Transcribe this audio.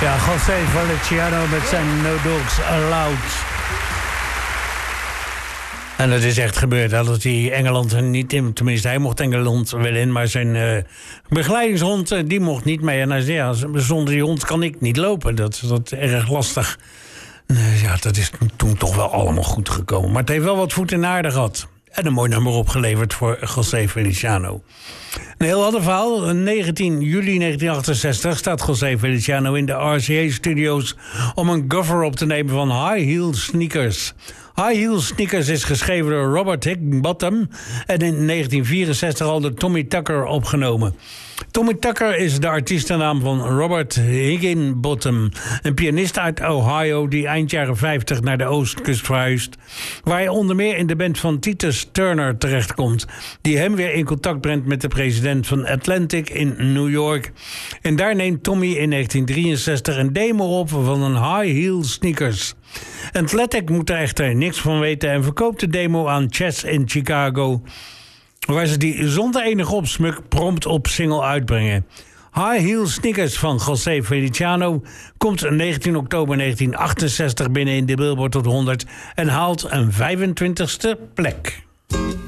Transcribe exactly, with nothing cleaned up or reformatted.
Ja, José Feliciano met zijn No Dogs Allowed. En dat is echt gebeurd. Dat hij Engeland niet in, tenminste, hij mocht Engeland wel in, maar zijn uh, begeleidingshond uh, die mocht niet mee. En hij zei, ja, zonder die hond kan ik niet lopen. Dat is dat erg lastig. Uh, ja, dat is toen toch wel allemaal goed gekomen. Maar het heeft wel wat voet in aarde gehad. En een mooi nummer opgeleverd voor José Feliciano. Een heel ander verhaal. negentien juli negentien achtenzestig staat José Feliciano in de R C A-studio's om een cover op te nemen van High Heel Sneakers. High Heel Sneakers is geschreven door Robert Higginbottom en in negentien vierenzestig al door Tommy Tucker opgenomen. Tommy Tucker is de artiestennaam van Robert Higginbottom, een pianist uit Ohio die eind jaren vijftig naar de oostkust verhuist, waar hij onder meer in de band van Titus Turner terechtkomt, die hem weer in contact brengt met de president van Atlantic in New York. En daar neemt Tommy in negentien drieënzestig een demo op van een High Heel Sneakers. Atlantic moet er echter niks van weten en verkoopt de demo aan Chess in Chicago, waar ze die zonder enige opsmuk prompt op single uitbrengen. High Heel Sneakers van José Feliciano komt negentien oktober negentien achtenzestig binnen in de Billboard Hot honderd en haalt een vijfentwintigste plek.